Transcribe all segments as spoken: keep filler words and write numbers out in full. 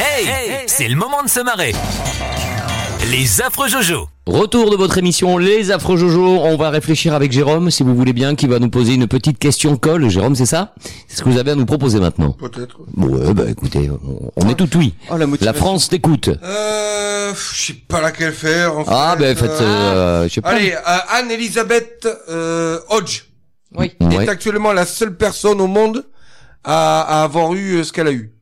Hey, hey, c'est le moment de se marrer. Les affreux Jojo. Retour de votre émission Les Affreux Jojo. On va réfléchir avec Jérôme, si vous voulez bien, qui va nous poser une petite question colle. Jérôme, c'est ça? C'est ce que vous avez à nous proposer maintenant? Peut-être. Ouais, bah écoutez, on, on est tout oui. Oh, la La France t'écoute. Euh, je sais pas laquelle faire. En Ah, fait, ben faites, euh, je sais pas. Allez, euh, Anne-Elisabeth euh, Hodge Oui. est Ouais. actuellement la seule personne au monde à, à avoir eu euh, ce qu'elle a eu.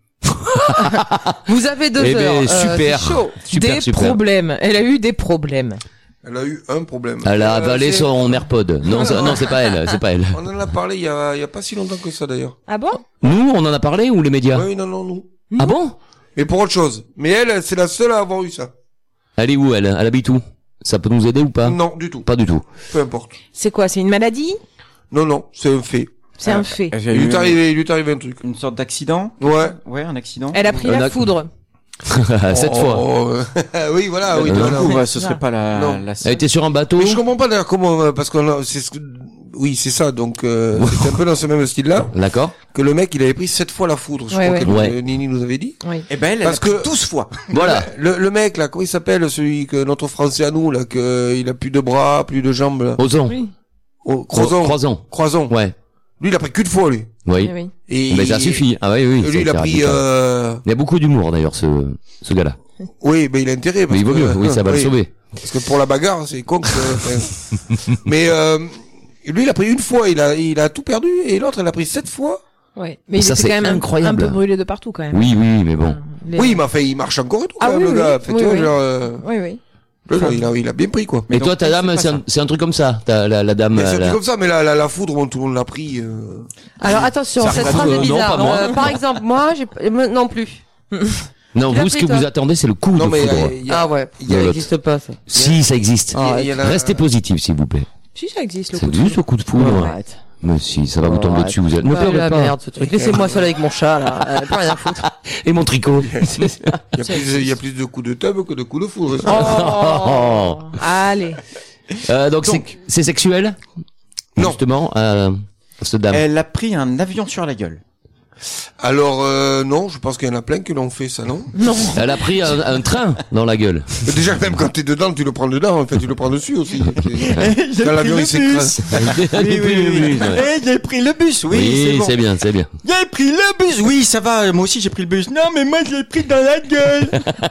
Vous avez deux Eh ben, heures. super. c'est chaud. Super, des super. problèmes. Elle a eu des problèmes. Elle a eu un problème. Elle a Euh, avalé c'est- son AirPod. Non, ça- non, c'est pas elle, c'est pas elle. On en a parlé il y a, il y a pas si longtemps que ça d'ailleurs. Ah bon? Nous, on en a parlé ou les médias? Oui, non, non, nous. Ah bon? Mais pour autre chose. Mais elle, c'est la seule à avoir eu ça. Elle est où elle? Elle habite où? Ça peut nous aider ou pas? Non, du tout. Pas du tout. Peu importe. C'est quoi? C'est une maladie? Non, non, c'est un fait. C'est un fait. Elle Il a lui eu est arrivé, il lui est arrivé un truc. une sorte d'accident. Ouais. Ouais, un accident. Elle a pris Un la ac- foudre. Sept fois. Oh, euh, oui, voilà, oui. Euh, Du voilà. coup, non. bah, ce serait pas la, Non. la Elle seule. était sur un bateau. Mais je comprends pas d'ailleurs comment, euh, parce qu'on a, c'est ce que, oui, c'est ça, donc, euh, c'est un peu dans ce même style-là, D'accord. que le mec, il avait pris sept fois la foudre, je Ouais, crois ouais. que Ouais. euh, Nini nous avait dit. Oui. Eh ben, elle, elle Parce a pris que- douze fois. Voilà. Le, le mec, là, comment il s'appelle, celui que, notre français à nous, là, que, il a plus de bras, plus de jambes, là. Ozon. Oui. Oh, Croison. Croison. Croison. Ouais. Lui, il a pris qu'une fois, lui. Oui. Oui. Et Mais ça suffit. Ah oui, oui. Et lui, c'est il a pris, radical. euh, Il y a beaucoup d'humour d'ailleurs, ce, ce gars-là. oui, mais il a intérêt, parce Mais il vaut que, mieux. Oui, ça va le oui. sauver. Parce que pour la bagarre, c'est con que, enfin. Mais, euh, lui, il a pris une fois, il a, il a tout perdu, et l'autre, il a pris sept fois. Ouais. Mais il Ça, était c'est quand même un- incroyable. un peu brûlé de partout quand même. Oui, oui, mais bon. Les- Oui, mais enfin, il marche encore et tout, Ah quand même, oui, le gars. oui. Fait, Oui, tu vois, oui. genre, euh, Oui, oui. le gars, il a, il a bien pris, quoi. Mais, donc, toi, ta elle, dame, c'est c'est pas un, c'est un truc comme ça. T'as la, la dame. Mais c'est un la- truc comme ça, mais la, la, la foudre, bon, tout le monde l'a pris, euh... Alors attention, Ça cette regarde, phrase euh, est non, bizarre. pas moi. Euh, par exemple, moi, j'ai euh, non plus. Non, Tu l'as vous, ce pris, que vous toi attendez, c'est le coup Non, de mais, foudre. euh, il y a, Ah ouais. il y a- De Ça l'autre. n'existe pas ça. Si, ça existe. Ah, il y en a- Restez positif, s'il vous plaît. Si ça existe le Ça coup de existe le foudre. coup de foudre. Ouais, arrête. Mais si, ça va vous Oh, tomber arrête. dessus. Vous êtes... Ne Ouais, pleurez la pas. merde ce truc. Laissez-moi seul avec mon chat là. Euh, plus rien à foutre. Et mon tricot. il y a plus, il y a plus de coups de tub que de coups de foudre. Oh. Allez. Euh, donc, c'est, Donc. c'est sexuel? Non. Justement, euh, cette dame. Elle a pris un avion sur la gueule. Alors, euh, non, je pense qu'il y en a plein qui l'ont fait, ça, non? Non. Elle a pris un, un train dans la gueule. Mais déjà, même quand t'es dedans, tu le prends dedans, en fait, tu le prends dessus aussi. C'est- Quand l'avion, il s'écrase. Oui, oui, oui, oui. Eh, j'ai pris le bus, oui, Oui, c'est bon. c'est bien, c'est bien. J'ai pris le bus, oui, ça va, moi aussi j'ai pris le bus. Non, mais moi je l'ai pris dans la gueule.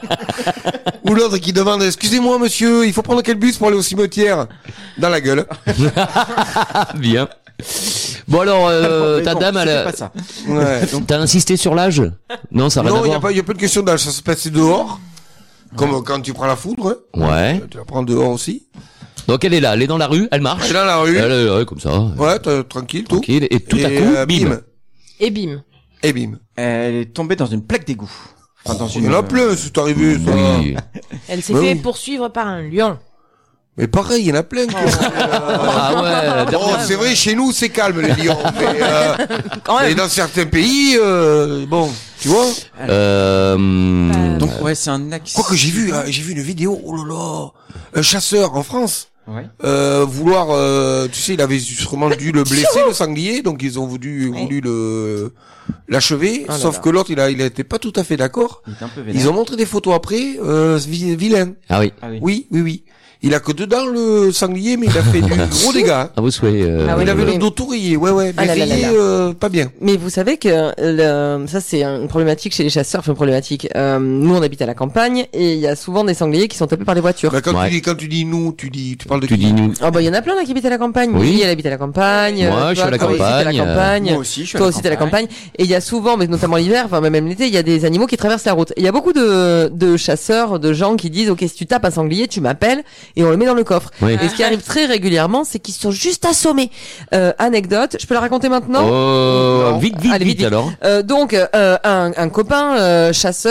Ou l'autre qui demande, excusez-moi, monsieur, il faut prendre quel bus pour aller au cimetière? Dans la gueule. Ah, bien. Bon alors, euh, Mais ta bon, dame, elle c'était a... pas ça. Ouais. T'as insisté sur l'âge? Non, ça n'a rien Non, à il n'y a voir. pas, il y a pas de question d'âge, ça se passe dehors. Comme quand tu prends la foudre, hein. Ouais. Tu la prends dehors aussi. Donc elle est là, elle est dans la rue, elle marche. Elle est dans la rue. Elle est ouais, comme ça. Ouais, t'as- tranquille, tout. Tranquille. Et tout à Et, coup, euh, bim. Et bim. Et bim. Elle est tombée dans une plaque d'égout. Enfin, dans Il une... y en a plein, c'est arrivé, ça. Oui. Elle s'est Bah fait oui. poursuivre par un lion. Mais pareil, il y en a plein. qui- Ah ouais. Bon, c'est vrai, chez nous, c'est calme, les lions. Mais, euh, Quand mais même. dans certains pays, euh, bon, tu vois. Euh... Donc, ouais, c'est un accident. Quoi que j'ai vu, hein, j'ai vu une vidéo, oh là là, un chasseur en France, Ouais. euh, vouloir, euh, tu sais, il avait sûrement dû le blesser, le sanglier, donc ils ont voulu, voulu le, l'achever, Oh là sauf là. que l'autre, il a, il était pas tout à fait d'accord. Il est un peu vénère. Ils ont montré des photos après, euh, vi- vilain. Ah oui. Ah oui. Oui, oui, oui. Il a que dedans le sanglier, mais il a fait du gros dégâts. À vos souhaits. euh, Ah oui, Il avait oui. le dos tout rayé, ouais, ouais, Ah mais là là là rayé, là. euh, pas bien. Mais vous savez que le, ça c'est une problématique chez les chasseurs, enfin une problématique. Euh, nous on habite à la campagne et il y a souvent des sangliers qui sont tapés par les voitures. Bah, quand Ouais. tu dis, quand tu dis nous, tu dis, tu parles de Tu qui dis nous. Ah bah il y en a plein là qui habitent à la campagne. Oui. Oui, elle habite à la campagne. Moi, euh, je suis toi, à la toi aussi, t'es à la campagne, euh, campagne. Moi aussi, je suis à Toi la aussi t'es à la campagne. campagne. Et il y a souvent, mais notamment l'hiver, enfin même l'été, il y a des animaux qui traversent la route. Et il y a beaucoup de, de chasseurs, de gens qui disent, ok, si tu tapes un sanglier, tu m'appelles et on le met dans le coffre. Oui. Et ce qui arrive très régulièrement, c'est qu'ils sont juste assommés. Euh, anecdote, je peux la raconter maintenant? Oh, Non. vite, vite, Allez, vite, vite, vite. alors. Euh, donc euh, un, un copain euh, chasseur